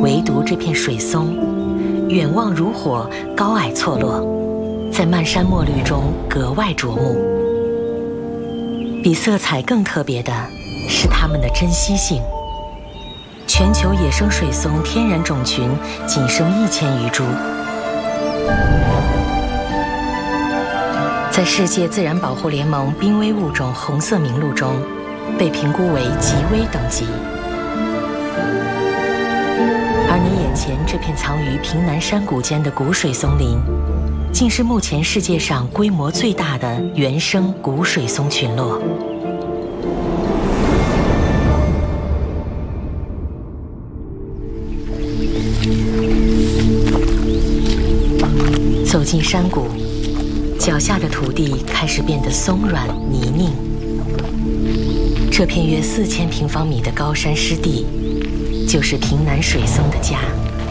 唯独这片水松，远望如火，高矮错落，在漫山墨绿中格外夺目。比色彩更特别的是它们的珍稀性。全球野生水松天然种群仅剩1000余株，在世界自然保护联盟濒危物种红色名录中，被评估为极危等级。而你眼前这片藏于平南山谷间的古水松林，竟是目前世界上规模最大的原生古水松群落。走进山谷，脚下的土地开始变得松软泥泞。这片约4000平方米的高山湿地，就是平南水松的家。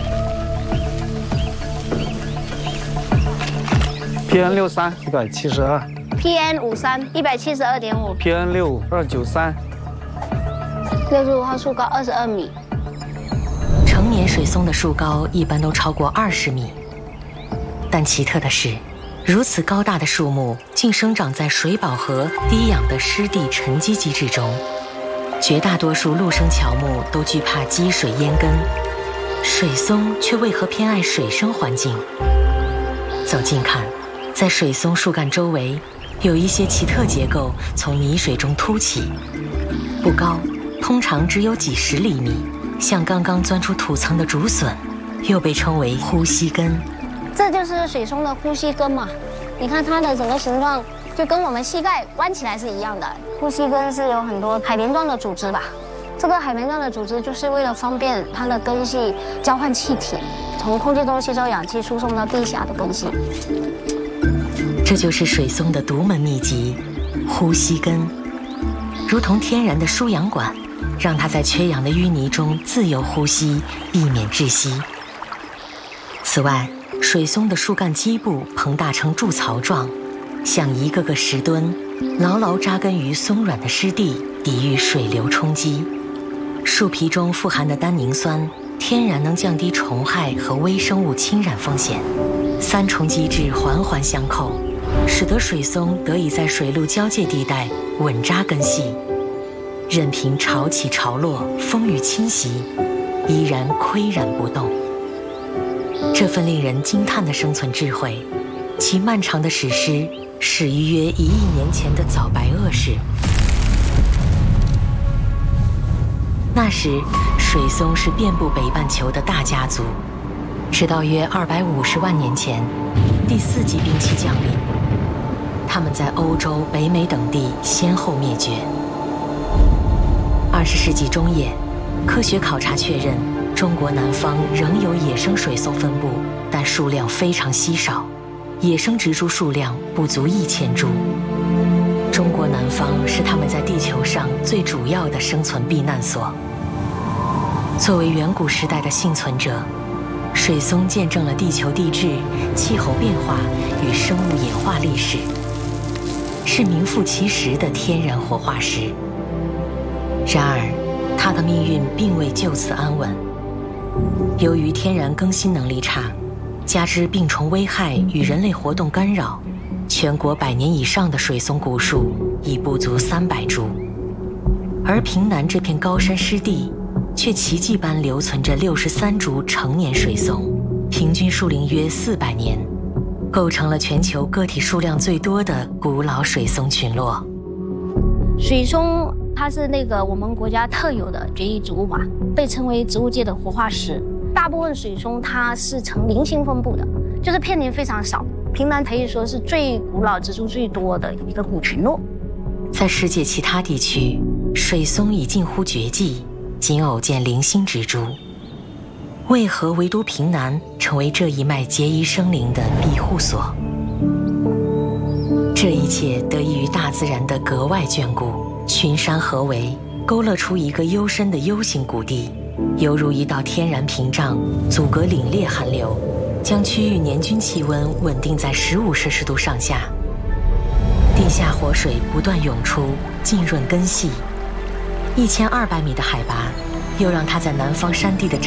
PN63 172 ，PN53 172.5 ，PN6 293。 65号树高22米。 成年水松的树高一般都超过20米，但奇特的是，如此高大的树木竟生长在水饱和、低氧的湿地沉积机制中。绝大多数陆生乔木都惧怕积水淹根，水松却为何偏爱水生环境？走近看，在水松树干周围有一些奇特结构从泥水中凸起，不高，通常只有几十厘米，像刚刚钻出土层的竹笋，又被称为呼吸根。 这就是水松的呼吸根嘛，你看它的整个形状就跟我们膝盖弯起来是一样的。呼吸根是有很多海绵状的组织吧，这个海绵状的组织就是为了方便它的根系交换气体，从空气中吸收氧气输送到地下的根系。 这就是水松的独门秘籍——呼吸根，如同天然的输氧管，让它在缺氧的淤泥中自由呼吸，避免窒息。此外，水松的树干基部膨大成筑槽状，像一个个石墩，牢牢扎根于松软的湿地，抵御水流冲击。树皮中富含的单宁酸，天然能降低虫害和微生物侵染风险。3重机制环环相扣，使得水松得以在水陆交界地带稳扎根系，任凭潮起潮落、风雨侵袭，依然岿然不动。这份令人惊叹的生存智慧，其漫长的史诗始于约1亿年前的早白垩世。那时，水松是遍布北半球的大家族，直到约250万年前，第4纪冰期降临，它们在欧洲、北美等地先后灭绝。20世纪中叶，科学考察确认，中国南方仍有野生水松分布，但数量非常稀少，野生植株数量不足1000株。中国南方是它们在地球上最主要的生存避难所。作为远古时代的幸存者，水松见证了地球地质、气候变化与生物演化历史，是名副其实的天然活化石。然而，它的命运并未就此安稳。由于天然更新能力差，加之病虫危害与人类活动干扰，全国100年以上的水松古树已不足300株。而平南这片高山湿地，却奇迹般留存着63株成年水松，平均树龄约400年，构成了全球个体数量最多的古老水松群落。 水松它是我们国家特有的绝育植物嘛，被称为植物界的活化石。大部分水松它是呈零星分布的，就是片林非常少。平南可以说是最古老植株最多的一个古群落。 在世界其他地区，水松已近乎绝迹，仅偶见零星植株。为何唯独平南成为这一脉节遗生灵的庇护所？这一切得益于大自然的格外眷顾，群山合围，勾勒出一个幽深的 U 型谷地，犹如一道天然屏障，阻隔凛冽寒流，将区域年均气温稳定在15摄氏度上下。地下活水不断涌出，浸润根系。1200米的海拔，又让它在南方山地的